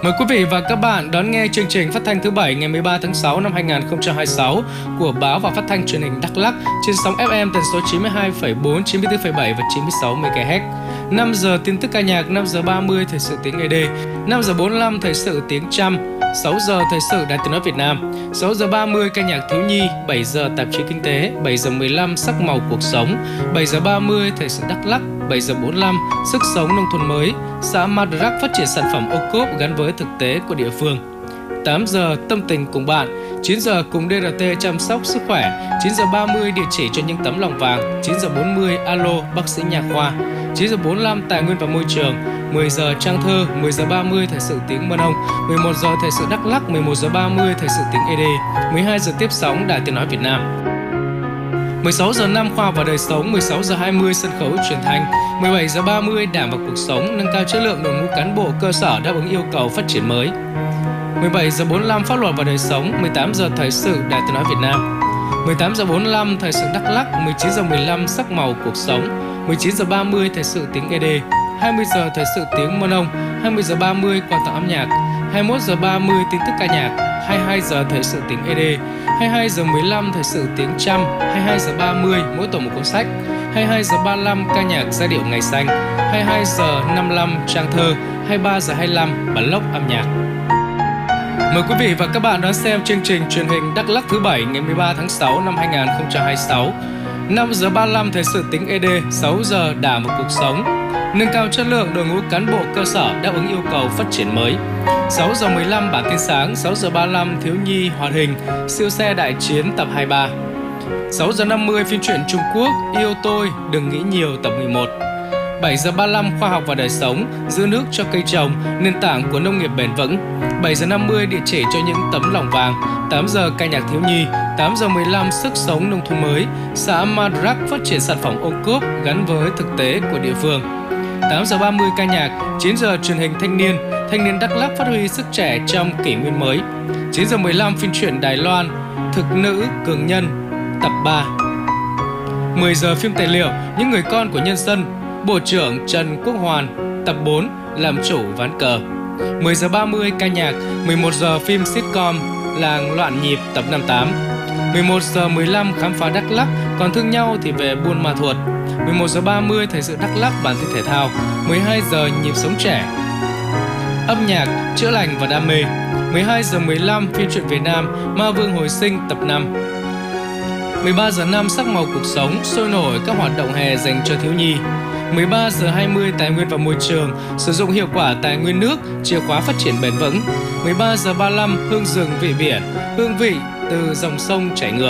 Mời quý vị và các bạn đón nghe chương trình phát thanh thứ 7 ngày 13 tháng 6 năm 2026 của Báo và Phát thanh Truyền hình Đắk Lắk trên sóng FM tần số 92,4, 94,7 và 96 MHz. 5 giờ tin tức ca nhạc, 5 giờ 30 thời sự tiếng ED, 5 giờ 45 thời sự tiếng Chăm, 6 giờ thời sự Đài Tiếng nói Việt Nam, 6 giờ 30 ca nhạc thiếu nhi, 7 giờ tạp chí kinh tế, 7 giờ 15 sắc màu cuộc sống, 7 giờ 30 thời sự Đắk Lắk, 7 giờ 45 sức sống nông thôn mới, xã Madrak phát triển sản phẩm ô cốp gắn với thực tế của địa phương. 8 giờ tâm tình cùng bạn, 9 giờ cùng DRT chăm sóc sức khỏe, 9 giờ 30 địa chỉ cho những tấm lòng vàng, 9 giờ 40 alo bác sĩ nha khoa, 9 giờ 45 tài nguyên và môi trường, 10 giờ trang thơ, 10 giờ 30 thời sự tiếng Mân Âu, 11 giờ thời sự Đắk Lắk, 11 giờ 30 thời sự tiếng ED, 12 giờ tiếp sóng Đài Tiếng nói Việt Nam. 16 giờ 5 khoa học và đời sống, 16 giờ 20 sân khấu truyền thanh, 17 giờ 30 đảng và cuộc sống, nâng cao chất lượng đội ngũ cán bộ cơ sở đáp ứng yêu cầu phát triển mới. 17 giờ 45 pháp luật và đời sống, 18 giờ thời sự Đài Tiếng nói Việt Nam. 18 giờ 45 thời sự Đắk Lắk, 19 giờ 15 sắc màu cuộc sống, 19 giờ 30 thời sự tiếng ED, 20 giờ thời sự tiếng Mân Âu, 20 giờ 30 quan tạp âm nhạc, 21 giờ 30 tin tức ca nhạc, 22 giờ thời sự tiếng ED, 22 giờ 15 thời sự tiếng Chăm, 22 giờ 30 mỗi tổ một cuốn sách, 22 giờ 35 ca nhạc giai điệu ngày xanh, 22 giờ 55 trang thơ, 23 giờ 25 bản lốc âm nhạc. Mời quý vị và các bạn đón xem chương trình truyền hình Đắk Lắk thứ 7 ngày 13 tháng 6 năm 2026. 5 giờ 35 thời sự tiếng ED, 6 giờ đảng và cuộc sống, nâng cao chất lượng đội ngũ cán bộ cơ sở đáp ứng yêu cầu phát triển mới. 6 giờ 15 bản tin sáng, 6 giờ 35 thiếu nhi hoạt hình, siêu xe đại chiến tập 23. 6 giờ 50 phim truyện Trung Quốc Yêu tôi đừng nghĩ nhiều tập 11. 7 giờ 35 khoa học và đời sống, giữ nước cho cây trồng, nền tảng của nông nghiệp bền vững. 7 giờ 50 địa chỉ cho những tấm lòng vàng. 8 giờ ca nhạc thiếu nhi, 8 giờ 15 sức sống nông thôn mới, xã Madrak phát triển sản phẩm ô cốp gắn với thực tế của địa phương. 8 giờ 30 ca nhạc, 9 giờ truyền hình thanh niên Đắk Lắk phát huy sức trẻ trong kỷ nguyên mới. 9 giờ 15 phim truyện Đài Loan, Thực nữ cường nhân tập 3. 10 giờ phim tài liệu Những người con của nhân dân, Bộ trưởng Trần Quốc Hoàn tập 4 làm chủ ván cờ. 10 giờ 30 ca nhạc, 11 giờ phim sitcom Làng loạn nhịp tập 58. 11 giờ 15 khám phá Đắk Lắk, còn thương nhau thì về Buôn Ma Thuột. 11 giờ 30 thời sự Đắk Lắk bản tin thể thao. 12 giờ nhịp sống trẻ, âm nhạc, chữa lành và đam mê. 12 giờ 15 phim truyện Việt Nam Ma Vương hồi sinh tập 5. 13 giờ 5 sắc màu cuộc sống, sôi nổi các hoạt động hè dành cho thiếu nhi. 13 giờ 20 tài nguyên và môi trường, sử dụng hiệu quả tài nguyên nước, chìa khóa phát triển bền vững. 13 giờ 35 hương rừng vị biển, hương vị từ dòng sông chảy ngược.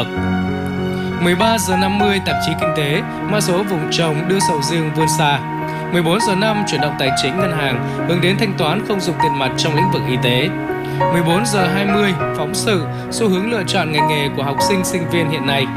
13 giờ 50 tạp chí kinh tế, mã số vùng trồng đưa sầu riêng vươn xa. 14 giờ 5 chuyển động tài chính ngân hàng, hướng đến thanh toán không dùng tiền mặt trong lĩnh vực y tế. 14 giờ 20 phóng sự, xu hướng lựa chọn ngành nghề của học sinh sinh viên hiện nay.